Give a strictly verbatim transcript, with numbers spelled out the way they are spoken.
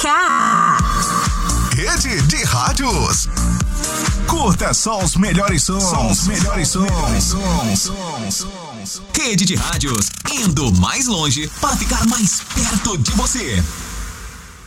cá. Rede de Rádios. Curta só os melhores sons. Só os melhores sons. Rede de Rádios, indo mais longe para ficar mais perto de você.